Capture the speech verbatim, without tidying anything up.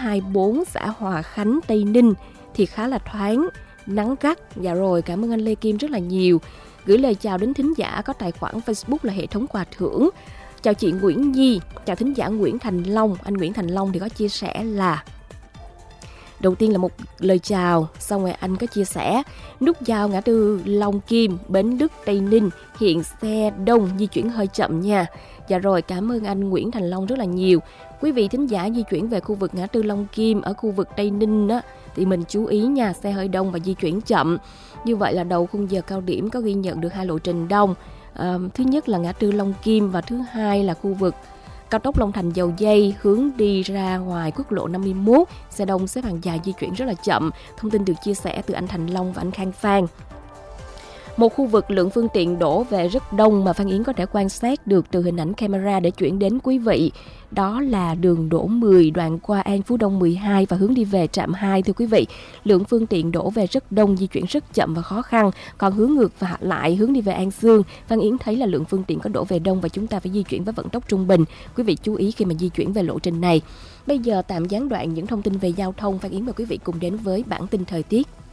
hai bốn xã Hòa Khánh, Tây Ninh thì khá là thoáng, nắng gắt. Dạ rồi, cảm ơn anh Lê Kim rất là nhiều. Gửi lời chào đến thính giả có tài khoản Facebook là hệ thống quà thưởng. Chào chị Nguyễn Nhi, chào thính giả Nguyễn Thành Long. Anh Nguyễn Thành Long thì có chia sẻ là đầu tiên là một lời chào, xong rồi anh có chia sẻ nút giao ngã tư Long Kim, Bến Lức, Tây Ninh hiện xe đông, di chuyển hơi chậm nha. Dạ rồi, cảm ơn anh Nguyễn Thành Long rất là nhiều. Quý vị thính giả di chuyển về khu vực ngã tư Long Kim ở khu vực Tây Ninh á, thì mình chú ý nha, xe hơi đông và di chuyển chậm. Như vậy là đầu khung giờ cao điểm có ghi nhận được hai lộ trình đông. À, thứ nhất là ngã tư Long Kim và thứ hai là khu vực cao tốc Long Thành Dầu Giây hướng đi ra ngoài quốc lộ năm mươi mốt, xe đông xếp hàng dài di chuyển rất là chậm. Thông tin được chia sẻ từ anh Thành Long và anh Khang Phan. Một khu vực lượng phương tiện đổ về rất đông mà Phan Yến có thể quan sát được từ hình ảnh camera để chuyển đến quý vị. Đó là đường đổ mười đoạn qua An Phú Đông mười hai và hướng đi về trạm hai. Thưa quý vị, lượng phương tiện đổ về rất đông, di chuyển rất chậm và khó khăn. Còn hướng ngược và lại hướng đi về An Xương, Phan Yến thấy là lượng phương tiện có đổ về đông và chúng ta phải di chuyển với vận tốc trung bình. Quý vị chú ý khi mà di chuyển về lộ trình này. Bây giờ tạm gián đoạn những thông tin về giao thông, Phan Yến mời quý vị cùng đến với bản tin thời tiết.